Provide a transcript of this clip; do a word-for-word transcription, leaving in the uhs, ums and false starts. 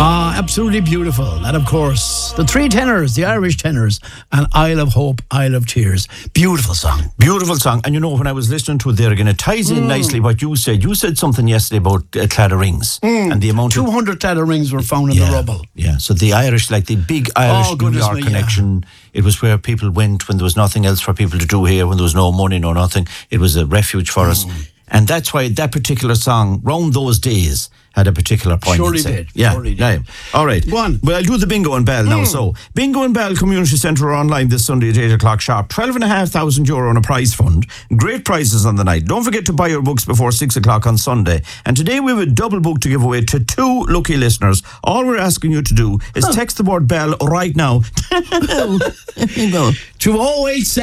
Ah, absolutely beautiful. And of course, the three tenors, the Irish tenors, and Isle of Hope, Isle of Tears. Beautiful song. Beautiful song. And you know, when I was listening to it there again, it ties in mm. nicely what you said. You said something yesterday about uh, Claddagh rings mm. and the amount two hundred of... Claddagh rings were found in yeah, the rubble. Yeah, so the Irish, like the big Irish oh, New York me, connection, yeah. It was where people went when there was nothing else for people to do here, when there was no money, no nothing. It was a refuge for mm. us. And that's why that particular song, round those days, had a particular point. Surely did. Yeah. Surely did. Yeah. All right. Go on. Well, I'll do the Bingo and Bell now. Mm. So, Bingo and Bell Community Centre are online this Sunday at eight o'clock sharp. twelve and a half thousand euro on a prize fund. Great prizes on the night. Don't forget to buy your books before six o'clock on Sunday. And today we have a double book to give away to two lucky listeners. All we're asking you to do is text the word Bell right now. To oh eight seven